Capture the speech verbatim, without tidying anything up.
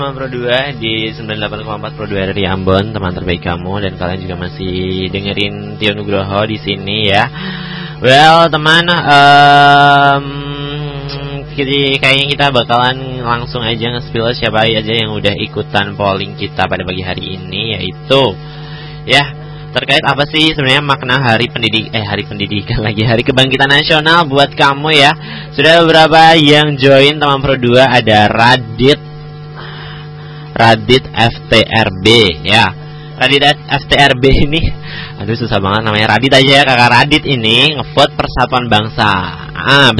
Pro dua di sembilan puluh delapan koma empat Pro dua dari Ambon, teman terbaik kamu, dan kalian juga masih dengerin Tio Nugroho di sini ya. Well, teman, um, jadi kayaknya kita bakalan langsung aja nge-spill siapa aja yang udah ikutan polling kita pada pagi hari ini, yaitu ya terkait apa sih sebenarnya makna hari pendidik eh hari pendidikan lagi hari kebangkitan nasional buat kamu ya. Sudah beberapa yang join teman Pro dua, ada Radit Radit F T R B ya. Radit F T R B ini, aduh susah banget namanya, Radit aja ya, kakak Radit ini ngevote Persatuan Bangsa. Ah,